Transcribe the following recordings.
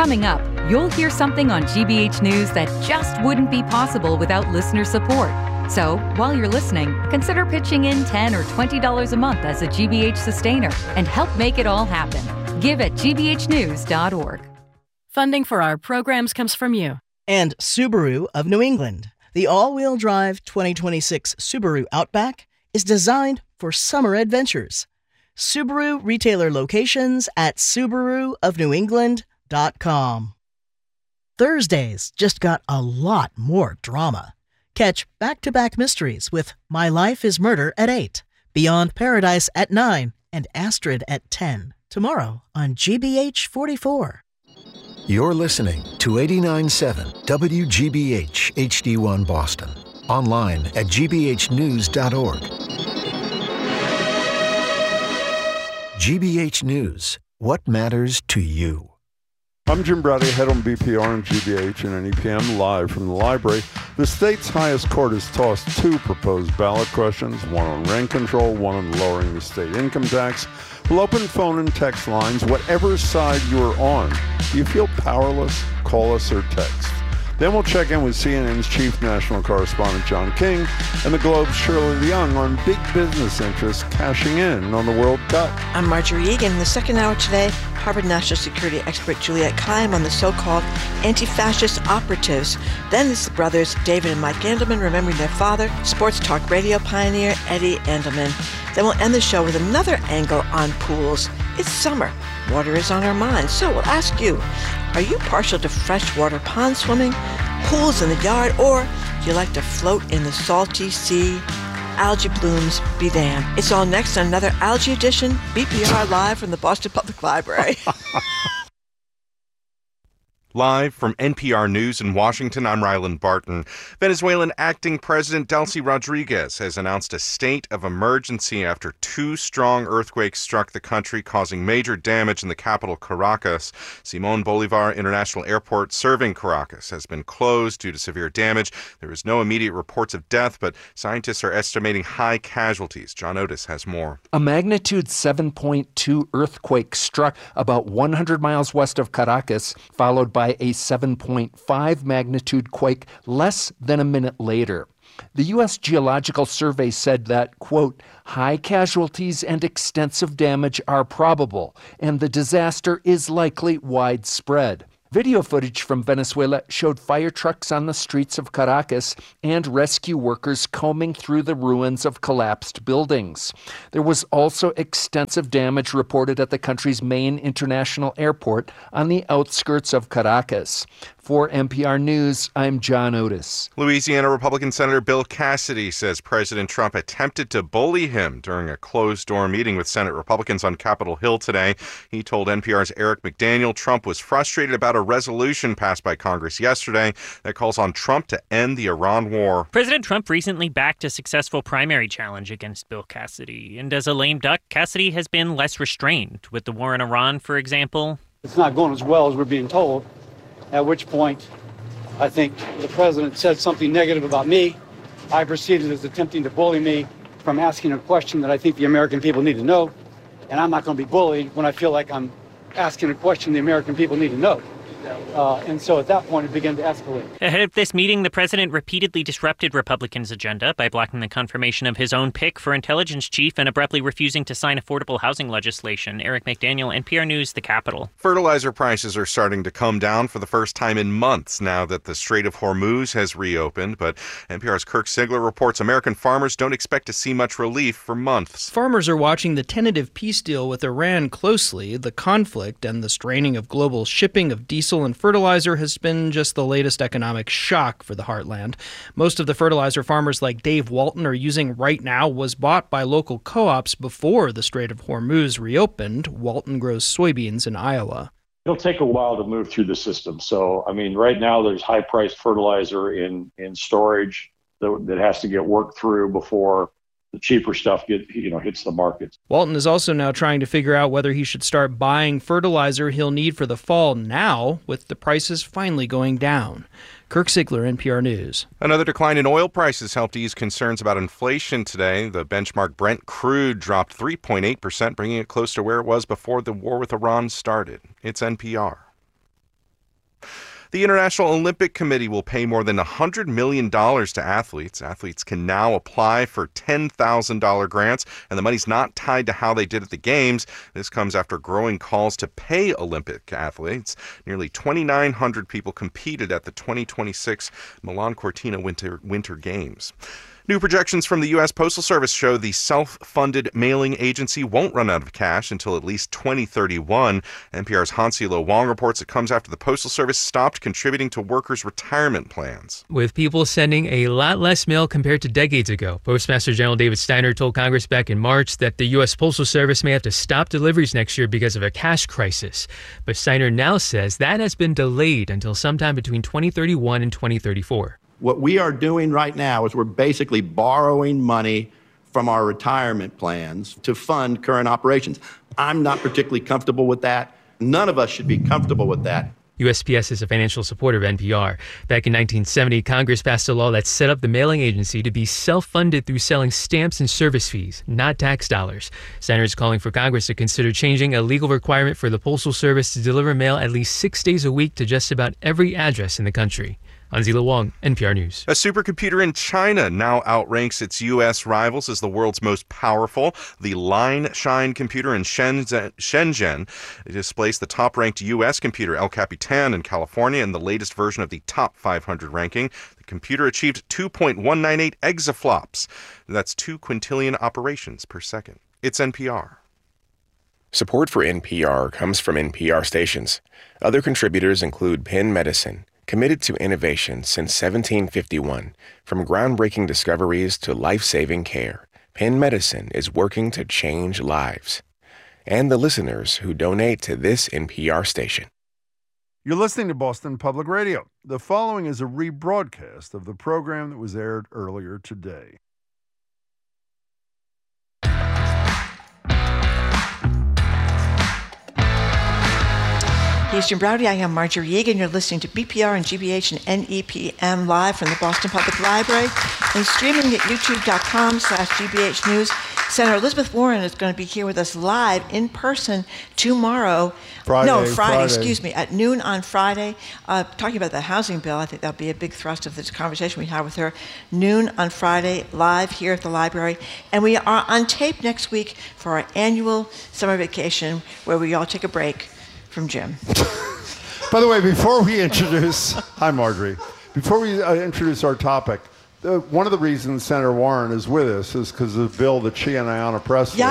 Coming up, you'll hear something on GBH News that just wouldn't be possible without listener support. So, while you're listening, consider pitching in $10 or $20 a month as a GBH sustainer and help make it all happen. Give at gbhnews.org. Funding for our programs comes from you. And Subaru of New England. The all-wheel drive 2026 Subaru Outback is designed for summer adventures. Subaru retailer locations at SubaruofNewEngland.com. Thursdays just got a lot more drama. Catch back-to-back mysteries with My Life is Murder at 8, Beyond Paradise at 9, and Astrid at 10. Tomorrow on GBH 44. You're listening to 89.7 WGBH HD1 Boston. Online at gbhnews.org. GBH News. What matters to you? I'm Jim Brady, head on BPR and GBH and NEPM, live from the library. The state's highest court has tossed two proposed ballot questions, one on rent control, one on lowering the state income tax. We'll open phone and text lines, whatever side you're on. Do you feel powerless? Call us or text. Then we'll check in with CNN's chief national correspondent, John King, and the Globe's Shirley Young on big business interests cashing in on the World Cup. I'm Marjorie Egan. In the second hour today, Harvard national security expert Juliette Kayyem on the so-called anti-fascist operatives. Then it's the brothers David and Mike Andelman remembering their father, sports talk radio pioneer Eddie Andelman. Then we'll end the show with another angle on pools. It's summer. Water is on our minds. So we'll ask you, are you partial to freshwater pond swimming, pools in the yard, or do you like to float in the salty sea? Algae blooms be damned. It's all next on another Algae Edition, BPR live from the Boston Public Library. Live from NPR News in Washington, I'm Ryland Barton. Venezuelan acting President Delcy Rodriguez has announced a state of emergency after two strong earthquakes struck the country, causing major damage in the capital, Caracas. Simón Bolívar International Airport serving Caracas has been closed due to severe damage. There is no immediate reports of death, but scientists are estimating high casualties. John Otis has more. A magnitude 7.2 earthquake struck about 100 miles west of Caracas, followed by a 7.5 magnitude quake less than a minute later. The U.S. Geological Survey said that, quote, high casualties and extensive damage are probable, and the disaster is likely widespread. Video footage from Venezuela showed fire trucks on the streets of Caracas and rescue workers combing through the ruins of collapsed buildings. There was also extensive damage reported at the country's main international airport on the outskirts of Caracas. For NPR News, I'm John Otis. Louisiana Republican Senator Bill Cassidy says President Trump attempted to bully him during a closed-door meeting with Senate Republicans on Capitol Hill today. He told NPR's Eric McDaniel Trump was frustrated about a resolution passed by Congress yesterday that calls on Trump to end the Iran war. President Trump recently backed a successful primary challenge against Bill Cassidy. And as a lame duck, Cassidy has been less restrained. With the war in Iran, for example. It's not going as well as we're being told. At which point, I think the president said something negative about me. I perceived it as attempting to bully me from asking a question that I think the American people need to know. And I'm not going to be bullied when I feel like I'm asking a question the American people need to know. And so at that point, it began to escalate. Ahead of this meeting, the president repeatedly disrupted Republicans' agenda by blocking the confirmation of his own pick for intelligence chief and abruptly refusing to sign affordable housing legislation. Eric McDaniel, NPR News, the Capitol. Fertilizer prices are starting to come down for the first time in months now that the Strait of Hormuz has reopened. But NPR's Kirk Sigler reports American farmers don't expect to see much relief for months. Farmers are watching the tentative peace deal with Iran closely. The conflict and the straining of global shipping of diesel and fertilizer has been just the latest economic shock for the heartland. Most of the fertilizer farmers like Dave Walton are using right now was bought by local co-ops before the Strait of Hormuz reopened. Walton grows soybeans in Iowa. It'll take a while to move through the system. So, I mean, right now there's high-priced fertilizer in storage that has to get worked through before the cheaper stuff hits the markets. Walton is also now trying to figure out whether he should start buying fertilizer he'll need for the fall now, with the prices finally going down. Kirk Sigler, NPR News. Another decline in oil prices helped ease concerns about inflation today. The benchmark Brent crude dropped 3.8%, bringing it close to where it was before the war with Iran started. It's NPR. The International Olympic Committee will pay more than $100 million to athletes. Athletes can now apply for $10,000 grants, and the money's not tied to how they did at the Games. This comes after growing calls to pay Olympic athletes. Nearly 2,900 people competed at the 2026 Milan Cortina Winter Games. New projections from the U.S. Postal Service show the self-funded mailing agency won't run out of cash until at least 2031. NPR's Hansilo Wong reports it comes after the Postal Service stopped contributing to workers' retirement plans. With people sending a lot less mail compared to decades ago, Postmaster General David Steiner told Congress back in March that the U.S. Postal Service may have to stop deliveries next year because of a cash crisis. But Steiner now says that has been delayed until sometime between 2031 and 2034. What we are doing right now is we're basically borrowing money from our retirement plans to fund current operations. I'm not particularly comfortable with that. None of us should be comfortable with that. USPS is a financial supporter of NPR. Back in 1970, Congress passed a law that set up the mailing agency to be self-funded through selling stamps and service fees, not tax dollars. Steiner is calling for Congress to consider changing a legal requirement for the Postal Service to deliver mail at least 6 days a week to just about every address in the country. Anzila Wong, NPR News. A supercomputer in China now outranks its U.S. rivals as the world's most powerful. The Line Shine computer in Shenzhen displaced the top-ranked U.S. computer El Capitan in California in the latest version of the top 500 ranking. The computer achieved 2.198 exaflops. That's 2 quintillion operations per second. It's NPR. Support for NPR comes from NPR stations. Other contributors include Penn Medicine, committed to innovation since 1751. From groundbreaking discoveries to life-saving care, Penn Medicine is working to change lives. And the listeners who donate to this NPR station. You're listening to Boston Public Radio. The following is a rebroadcast of the program that was aired earlier today. He's Jim Braude. I am Marjorie Yeagan. You're listening to BPR and GBH and NEPM live from the Boston Public Library and streaming at youtube.com/GBH News. Senator Elizabeth Warren is going to be here with us live in person tomorrow. Friday, excuse me, at noon on Friday, talking about the housing bill. I think that'll be a big thrust of this conversation we have with her. Noon on Friday, live here at the library. And we are on tape next week for our annual summer vacation where we all take a break from Jim. By the way, before we introduce, hi Marjorie, before we introduce our topic, one of the reasons Senator Warren is with us is because of the bill that she and Ayanna Pressley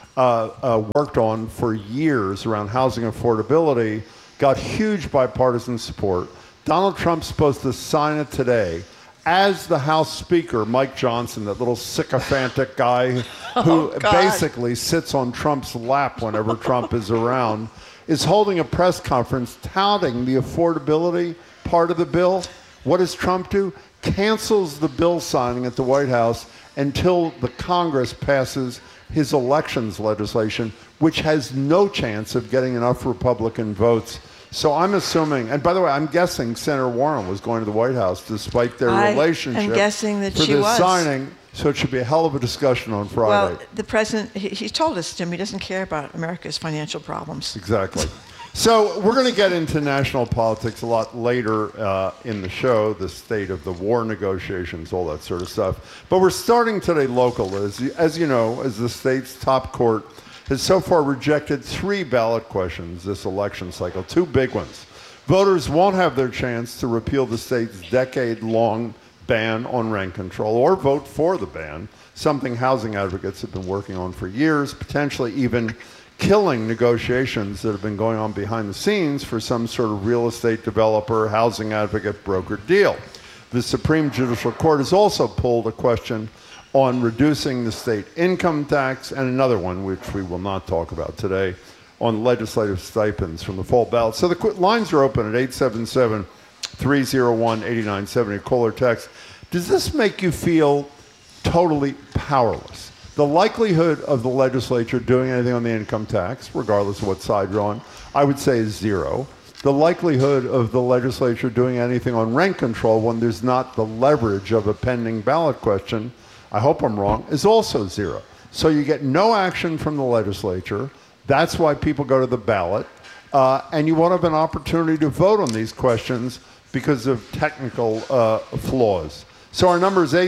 worked on for years around housing affordability, got huge bipartisan support. Donald Trump's supposed to sign it today. As the House Speaker, Mike Johnson, that little sycophantic guy who basically sits on Trump's lap whenever Trump is around, is holding a press conference touting the affordability part of the bill. What does Trump do? Cancels the bill signing at the White House until the Congress passes his elections legislation, which has no chance of getting enough Republican votes. So I'm assuming, and by the way, I'm guessing Senator Warren was going to the White House despite their relationship. I'm guessing that for she this was. Signing. So it should be a hell of a discussion on Friday. Well, the president, he told us, Jim, he doesn't care about America's financial problems. Exactly. So we're going to get into national politics a lot later in the show, the state of the war negotiations, all that sort of stuff. But we're starting today local. As you know, as the state's top court has so far rejected 3 ballot questions this election cycle, 2 big ones. Voters won't have their chance to repeal the state's decade-long ban on rent control or vote for the ban, something housing advocates have been working on for years, potentially even killing negotiations that have been going on behind the scenes for some sort of real estate developer, housing advocate, broker deal. The Supreme Judicial Court has also pulled a question on reducing the state income tax and another one, which we will not talk about today, on legislative stipends from the fall ballot. So the lines are open at 877-301-8970. Call or text. Does this make you feel totally powerless? The likelihood of the legislature doing anything on the income tax, regardless of what side you're on, I would say is 0. The likelihood of the legislature doing anything on rent control when there's not the leverage of a pending ballot question, I hope I'm wrong, is also 0. So you get no action from the legislature. That's why people go to the ballot. and you won't have an opportunity to vote on these questions because of technical flaws. So our number is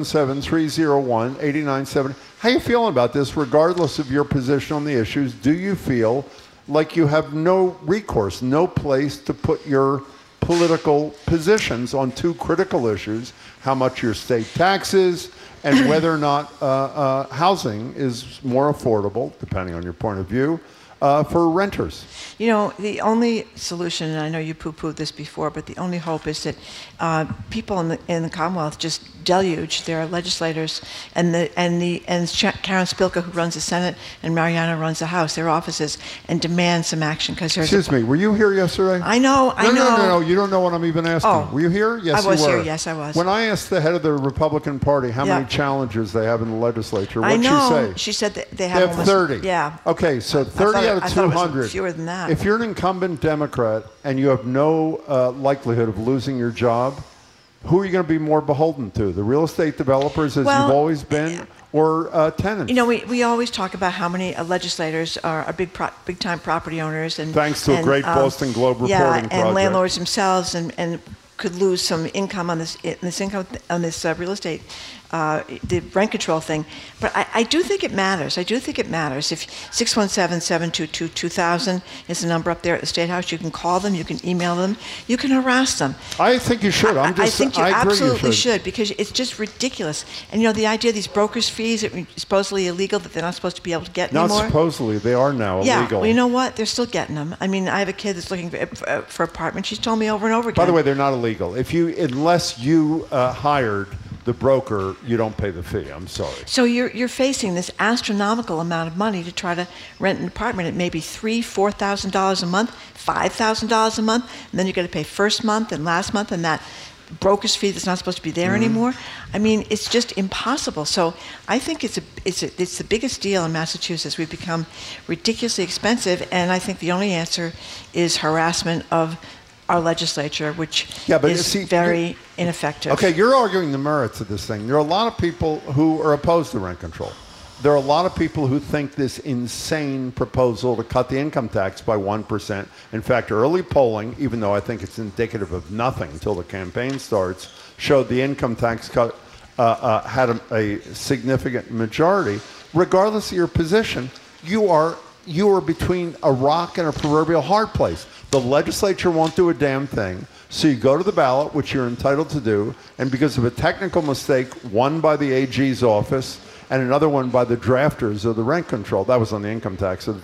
877-301-8970. How are you feeling about this, regardless of your position on the issues? Do you feel like you have no recourse, no place to put your political positions on two critical issues, how much your state tax is and whether or not housing is more affordable, depending on your point of view, for renters? You know, the only solution, and I know you poo-pooed this before, but the only hope is that people in the Commonwealth just deluge their legislators and Karen Spilka, who runs the Senate, and Mariana runs the House, their offices, and demand some action. Excuse me, were you here yesterday? I know. No, you don't know what I'm even asking. Oh, were you here? Yes, I was you were. here. Yes, I was. When I asked the head of the Republican Party how many challengers they have in the legislature, what did she say? She said that they have almost 30. Yeah. Okay, so 30 out of 200. Fewer than that. If you're an incumbent Democrat and you have no likelihood of losing your job, who are you going to be more beholden to? The real estate developers, as you've always been, or tenants? You know, we always talk about how many legislators are big-time property owners, and thanks to a great Boston Globe reporting project, and landlords themselves, and could lose some income on this real estate. The rent control thing. But I do think it matters. I do think it matters. If 617-722-2000 is the number up there at the State House, you can call them, you can email them, you can harass them. I think you should. I think you absolutely should, because it's just ridiculous. And, you know, the idea of these brokers' fees that are supposedly illegal, that they're not supposed to be able to get anymore. Not supposedly. They are now illegal. Yeah, well, you know what? They're still getting them. I mean, I have a kid that's looking for apartment. She's told me over and over again. By the way, they're not illegal. Unless you hired the broker, you don't pay the fee. I'm sorry. So you're facing this astronomical amount of money to try to rent an apartment at maybe $3,000-$4,000 a month, $5,000 a month, and then you're going to pay first month and last month, and that broker's fee that's not supposed to be there anymore. I mean, it's just impossible. So I think it's the biggest deal in Massachusetts. We've become ridiculously expensive, and I think the only answer is harassment of our legislature, which is very ineffective. Okay, you're arguing the merits of this thing. There are a lot of people who are opposed to rent control. There are a lot of people who think this insane proposal to cut the income tax by 1%. In fact, early polling, even though I think it's indicative of nothing until the campaign starts, showed the income tax cut had a significant majority. Regardless of your position, you are between a rock and a proverbial hard place. The legislature won't do a damn thing, so you go to the ballot, which you're entitled to do, and because of a technical mistake, one by the AG's office and another one by the drafters of the rent control, that was on the income tax, so the